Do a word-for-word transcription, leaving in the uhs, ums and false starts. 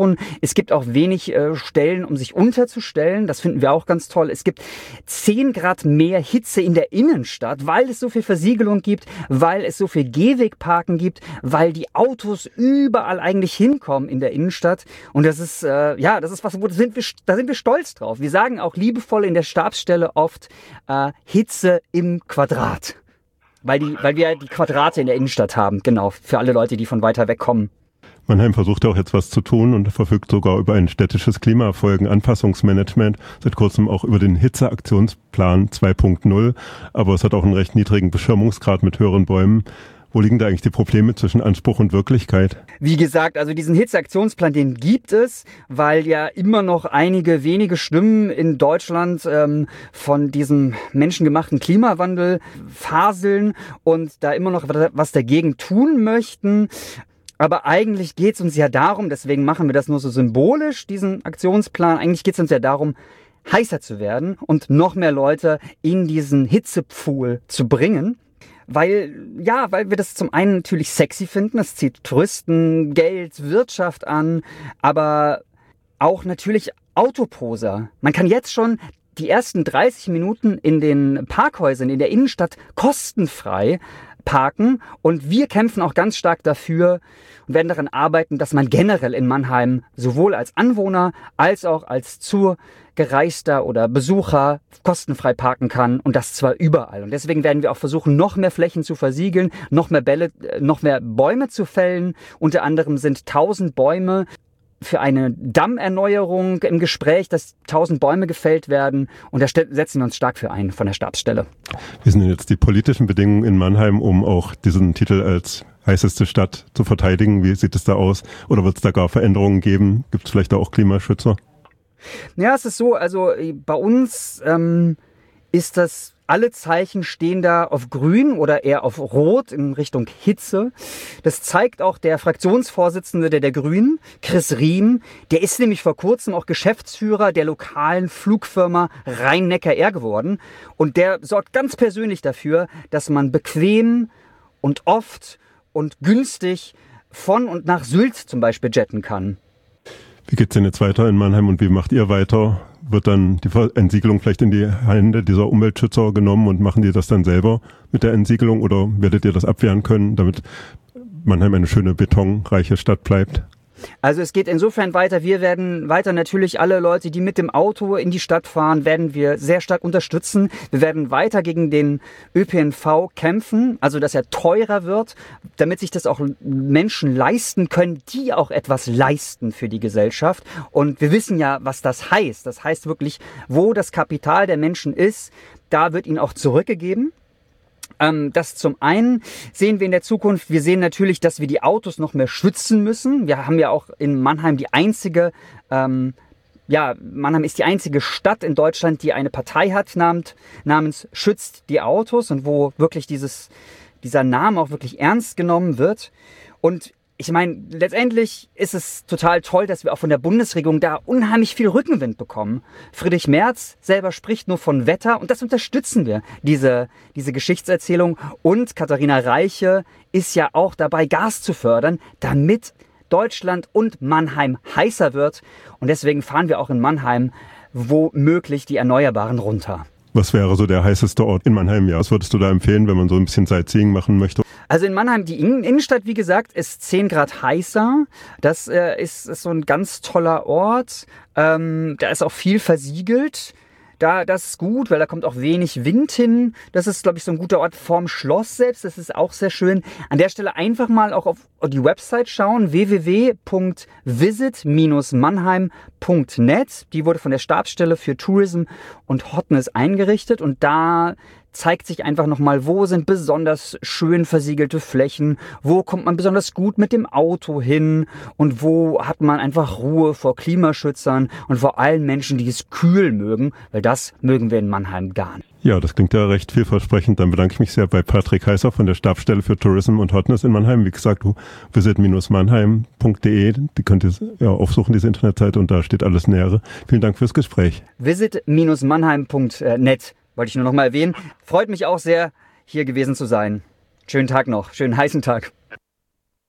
Es gibt auch wenig äh, Stellen, um sich unterzustellen. Das finden wir auch ganz toll. Es gibt zehn Grad mehr Hitze in der Innenstadt, weil es so viel Versiegelung gibt, weil es so viel Gehwegparken gibt, weil die Autos überall eigentlich hinkommen in der Innenstadt. Und das ist, äh, ja, das ist was, wo sind wir, da sind wir stolz drauf. Wir sagen auch liebevoll in der Stabsstelle oft äh, Hitze im Quadrat. Weil, die, weil wir die Quadrate in der Innenstadt haben, genau, für alle Leute, die von weiter weg kommen. Mannheim versucht ja auch jetzt was zu tun und verfügt sogar über ein städtisches Klimafolgenanpassungsmanagement, seit kurzem auch über den Hitzeaktionsplan zwei Punkt null, aber es hat auch einen recht niedrigen Beschirmungsgrad mit höheren Bäumen. Wo liegen da eigentlich die Probleme zwischen Anspruch und Wirklichkeit? Wie gesagt, also diesen Hitzeaktionsplan, den gibt es, weil ja immer noch einige wenige Stimmen in Deutschland ähm, von diesem menschengemachten Klimawandel faseln und da immer noch was dagegen tun möchten. Aber eigentlich geht es uns ja darum, deswegen machen wir das nur so symbolisch, diesen Aktionsplan, eigentlich geht es uns ja darum, heißer zu werden und noch mehr Leute in diesen Hitzepfuhl zu bringen. Weil, ja, weil wir das zum einen natürlich sexy finden, es zieht Touristen, Geld, Wirtschaft an, aber auch natürlich Autoposer. Man kann jetzt schon die ersten dreißig Minuten in den Parkhäusern in der Innenstadt kostenfrei parken und wir kämpfen auch ganz stark dafür und werden daran arbeiten, dass man generell in Mannheim sowohl als Anwohner als auch als Zugereister oder Besucher kostenfrei parken kann und das zwar überall. Und deswegen werden wir auch versuchen, noch mehr Flächen zu versiegeln, noch mehr Bälle, noch mehr Bäume zu fällen. Unter anderem sind tausend Bäume für eine Dammerneuerung im Gespräch, dass tausend Bäume gefällt werden. Und da setzen wir uns stark für ein von der Stabsstelle. Wie sind denn jetzt die politischen Bedingungen in Mannheim, um auch diesen Titel als heißeste Stadt zu verteidigen? Wie sieht es da aus? Oder wird es da gar Veränderungen geben? Gibt es vielleicht da auch Klimaschützer? Ja, es ist so, also bei uns ähm, ist das, alle Zeichen stehen da auf grün oder eher auf rot in Richtung Hitze. Das zeigt auch der Fraktionsvorsitzende der, der Grünen, Chris Riem. Der ist nämlich vor kurzem auch Geschäftsführer der lokalen Flugfirma Rhein-Neckar-Air geworden. Und der sorgt ganz persönlich dafür, dass man bequem und oft und günstig von und nach Sylt zum Beispiel jetten kann. Wie geht's denn jetzt weiter in Mannheim und wie macht ihr weiter? Wird dann die Entsiegelung vielleicht in die Hände dieser Umweltschützer genommen und machen die das dann selber mit der Entsiegelung oder werdet ihr das abwehren können, damit Mannheim eine schöne betonreiche Stadt bleibt? Also es geht insofern weiter, wir werden weiter natürlich alle Leute, die mit dem Auto in die Stadt fahren, werden wir sehr stark unterstützen. Wir werden weiter gegen den Ö P N V kämpfen, also dass er teurer wird, damit sich das auch Menschen leisten können, die auch etwas leisten für die Gesellschaft. Und wir wissen ja, was das heißt. Das heißt wirklich, wo das Kapital der Menschen ist, da wird ihnen auch zurückgegeben. Das zum einen sehen wir in der Zukunft, wir sehen natürlich, dass wir die Autos noch mehr schützen müssen. Wir haben ja auch in Mannheim die einzige, ähm, ja, Mannheim ist die einzige Stadt in Deutschland, die eine Partei hat namens, namens Schützt die Autos und wo wirklich dieses, dieser Name auch wirklich ernst genommen wird. Und ich meine, letztendlich ist es total toll, dass wir auch von der Bundesregierung da unheimlich viel Rückenwind bekommen. Friedrich Merz selber spricht nur von Wetter und das unterstützen wir, diese, diese Geschichtserzählung. Und Katharina Reiche ist ja auch dabei, Gas zu fördern, damit Deutschland und Mannheim heißer wird. Und deswegen fahren wir auch in Mannheim womöglich die Erneuerbaren runter. Was wäre so der heißeste Ort in Mannheim? Ja, was würdest du da empfehlen, wenn man so ein bisschen Sightseeing machen möchte? Also in Mannheim, die Innenstadt, wie gesagt, ist zehn Grad heißer. Das äh, ist, ist so ein ganz toller Ort. Ähm, da ist auch viel versiegelt. Da, das ist gut, weil da kommt auch wenig Wind hin. Das ist, glaube ich, so ein guter Ort vorm Schloss selbst. Das ist auch sehr schön. An der Stelle einfach mal auch auf die Website schauen, w w w punkt visit dash mannheim punkt net. Die wurde von der Stabsstelle für Tourism und Hotness eingerichtet und da zeigt sich einfach nochmal, wo sind besonders schön versiegelte Flächen, wo kommt man besonders gut mit dem Auto hin und wo hat man einfach Ruhe vor Klimaschützern und vor allen Menschen, die es kühl mögen, weil das mögen wir in Mannheim gar nicht. Ja, das klingt ja recht vielversprechend. Dann bedanke ich mich sehr bei Patrick Heißer von der Stabsstelle für Tourism und Hotness in Mannheim. Wie gesagt, visit dash mannheim punkt de. Die könnt ihr ja aufsuchen, diese Internetseite, und da steht alles Nähere. Vielen Dank fürs Gespräch. visit dash mannheim punkt net. Wollte ich nur noch mal erwähnen. Freut mich auch sehr, hier gewesen zu sein. Schönen Tag noch, schönen heißen Tag.